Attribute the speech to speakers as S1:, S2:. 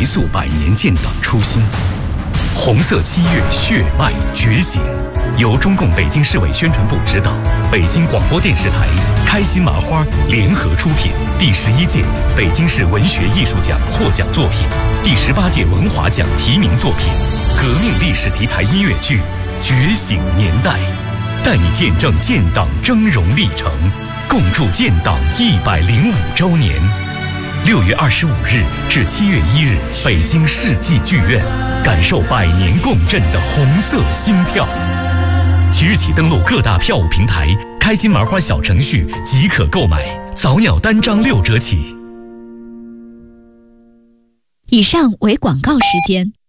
S1: 回溯100年建党初心。红色7月血脉觉醒，由中共北京市委宣传部指导，北京广播电视台、开心麻花联合出品。第11届北京市文学艺术奖获奖作品，第18届文华奖提名作品，革命历史题材音乐剧《觉醒年代》，带你见证建党峥嵘历程，共筑建党105周年。6月25日至7月1日，北京世纪剧院，感受100年共振的红色心跳。即日起登录各大票务平台，开心麻花小程序即可购买，早鸟单张6折起。
S2: 以上为广告时间。